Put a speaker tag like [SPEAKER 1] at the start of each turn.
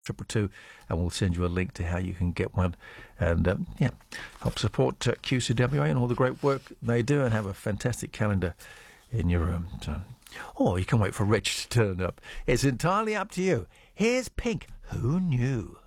[SPEAKER 1] 222, and we'll send you a link to how you can get one and help support QCWA and all the great work they do, and have a fantastic calendar in your room. Or you can wait for Rich to turn up. It's entirely up to you. Here's Pink. Who knew?